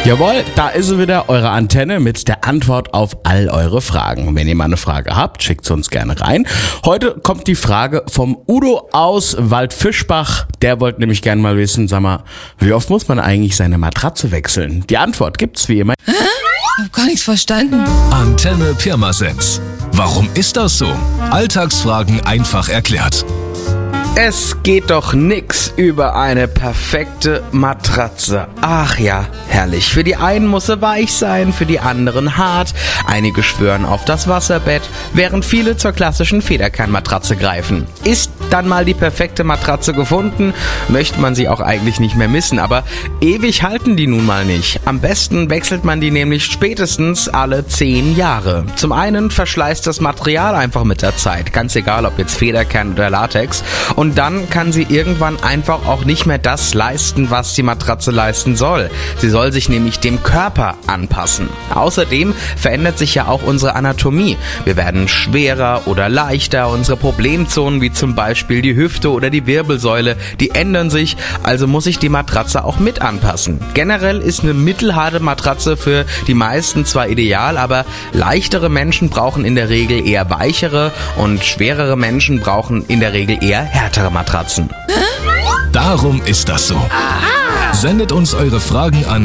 Jawohl, da ist sie wieder, eure Antenne mit der Antwort auf all eure Fragen. Wenn ihr mal eine Frage habt, schickt sie uns gerne rein. Heute kommt die Frage vom Udo aus Waldfischbach. Der wollte nämlich gerne mal wissen, sag mal, wie oft muss man eigentlich seine Matratze wechseln? Die Antwort gibt's wie immer. Hä? Ich hab gar nichts verstanden. Antenne Pirmasens. Warum ist das so? Alltagsfragen einfach erklärt. Es geht doch nix über eine perfekte Matratze. Ach ja, herrlich. Für die einen muss sie weich sein, für die anderen hart. Einige schwören auf das Wasserbett, während viele zur klassischen Federkernmatratze greifen. Ist dann mal die perfekte Matratze gefunden, möchte man sie auch eigentlich nicht mehr missen. Aber ewig halten die nun mal nicht. Am besten wechselt man die nämlich spätestens alle 10 Jahre. Zum einen verschleißt das Material einfach mit der Zeit. Ganz egal, ob jetzt Federkern oder Latex. Und dann kann sie irgendwann einfach auch nicht mehr das leisten, was die Matratze leisten soll. Sie soll sich nämlich dem Körper anpassen. Außerdem verändert sich ja auch unsere Anatomie. Wir werden schwerer oder leichter. Unsere Problemzonen wie zum Beispiel die Hüfte oder die Wirbelsäule, die ändern sich. Also muss sich die Matratze auch mit anpassen. Generell ist eine mittelharte Matratze für die meisten zwar ideal, aber leichtere Menschen brauchen in der Regel eher weichere und schwerere Menschen brauchen in der Regel eher härtere Matratzen. Darum ist das so. Sendet uns eure Fragen an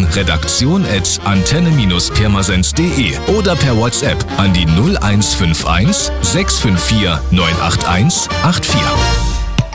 redaktion@antenne-pirmasens.de oder per WhatsApp an die 0151 654 981 84.